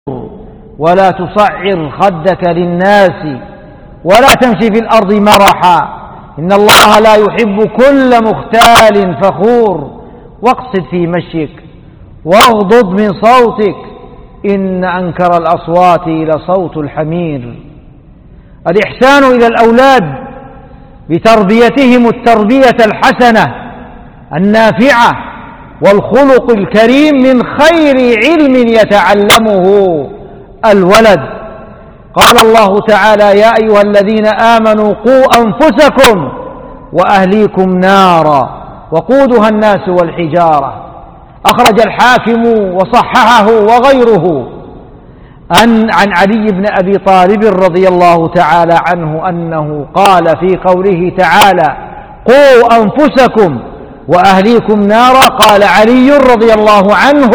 ولا تصعر خدك للناس ولا تمشي في الأرض مرحا إن الله لا يحب كل مختال فخور واقصد في مشيك واغضض من صوتك إن أنكر الأصوات لصوت الحمير. الإحسان إلى الأولاد بتربيتهم التربية الحسنة النافعة والخلق الكريم من خير علم يتعلمه الولد. قال الله تعالى يا أيها الذين آمنوا قوا أنفسكم وأهليكم نارا وقودها الناس والحجارة. أخرج الحاكم وصححه وغيره عن علي بن أبي طالب رضي الله تعالى عنه أنه قال في قوله تعالى قوا أنفسكم وأهليكم نارا قال علي رضي الله عنه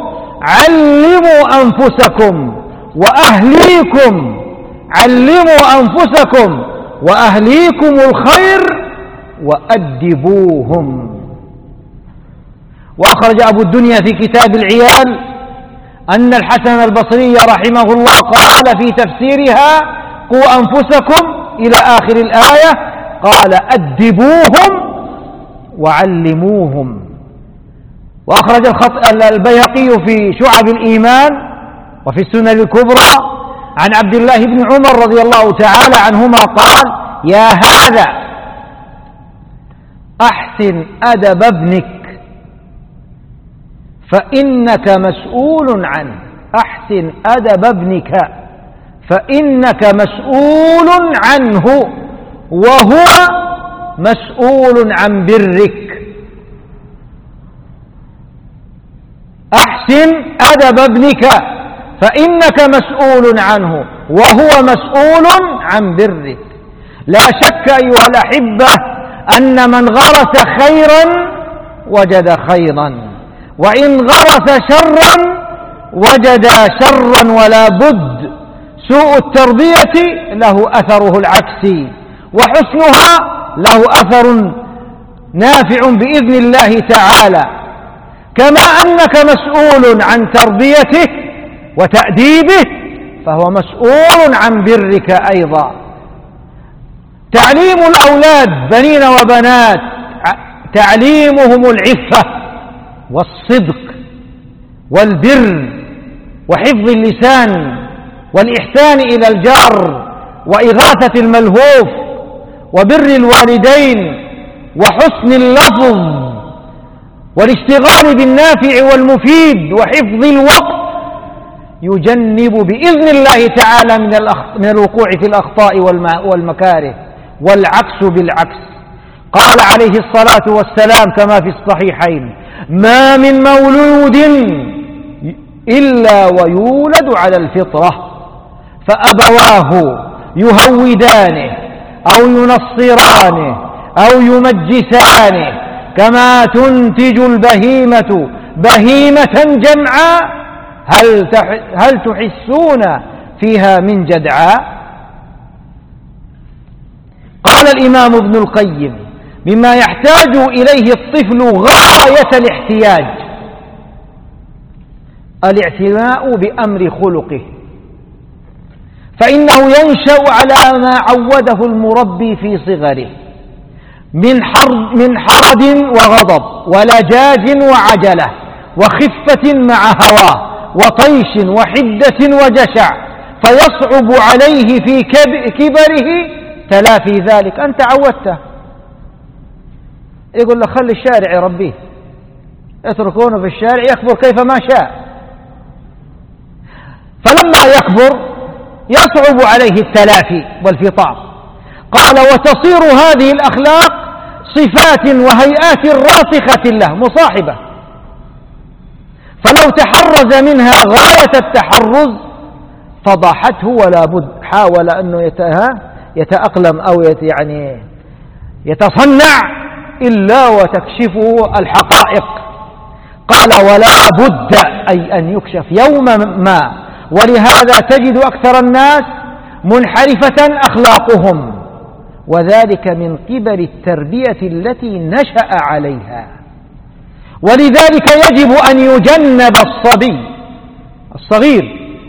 علموا أنفسكم وأهليكم علموا أنفسكم وأهليكم الخير وأدبوهم. وأخرج أبو الدنيا في كتاب العيال أن الحسن البصري رحمه الله قال في تفسيرها قوا أنفسكم إلى آخر الآية قال أدبوهم وعلموهم. وأخرج البيهقي في شعب الإيمان وفي السنن الكبرى عن عبد الله بن عمر رضي الله تعالى عنهما قال يا هذا أحسن أدب ابنك فإنك مسؤول عنه. أحسن أدب ابنك فإنك مسؤول عنه وهو مسؤول عن برك. أحسن أدب ابنك فإنك مسؤول عنه وهو مسؤول عن برك. لا شك أيها الأحبة أن من غرس خيرا وجد خيرا وإن غرس شرا وجد شرا ولا بد. سوء التربية له أثره العكسي وحسنها له أثر نافع بإذن الله تعالى. كما أنك مسؤول عن تربيته وتأديبه فهو مسؤول عن برك أيضا. تعليم الأولاد بنين وبنات تعليمهم العفة والصدق والبر وحفظ اللسان والإحسان إلى الجار وإغاثة الملهوف وبر الوالدين وحسن اللفظ والاشتغال بالنافع والمفيد وحفظ الوقت يجنب بإذن الله تعالى من الوقوع في الأخطاء والمكاره. والعكس بالعكس. قال عليه الصلاة والسلام كما في الصحيحين ما من مولود إلا ويولد على الفطرة فأبواه يهودانه أو ينصرانه أو يمجسانه كما تنتج البهيمة بهيمة جمعاء هل تحسون فيها من جدعاء. قال الإمام ابن القيم مما يحتاج إليه الطفل غاية الاحتياج الاعتناء بأمر خلقه فإنه ينشأ على ما عوده المربي في صغره من حرد وغضب ولجاج وعجلة وخفة مع هواه وطيش وحدة وجشع فيصعب عليه في كبره تلافي ذلك. أنت عودته يقول لك خلي الشارع يربيه اتركونه في الشارع يكبر كيف ما شاء. فلما يكبر يصعب عليه التلافي والفطام. قال وتصير هذه الأخلاق صفات وهيئات راسخة له مصاحبة فلو تحرز منها غاية التحرز فضحته ولا بد حاول أنه يتأقلم أو يعني يتصنع إلا وتكشفه الحقائق. قال ولا بد أي أن يكشف يوما ما. ولهذا تجد أكثر الناس منحرفة أخلاقهم وذلك من قبل التربية التي نشأ عليها. ولذلك يجب أن يجنب الصبي الصغير